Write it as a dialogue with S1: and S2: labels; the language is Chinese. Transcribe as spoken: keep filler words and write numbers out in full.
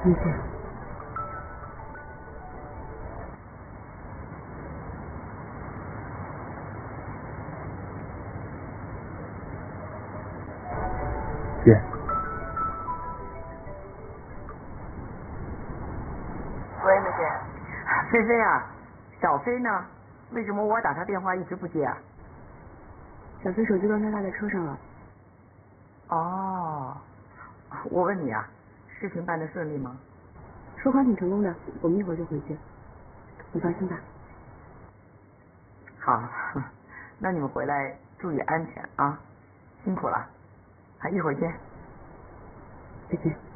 S1: 再见。
S2: 姐。
S3: 喂，梅姐，菲菲啊，小飞呢？为什么我打他电话一直不接啊？
S1: 小飞手机刚才落在车上了。
S3: 哦，我问你啊，事情办得顺利吗？
S1: 收款挺成功的，我们一会儿就回去。你放心吧。
S3: 好，那你们回来注意安全啊，辛苦了，还一会儿见。
S1: 再见。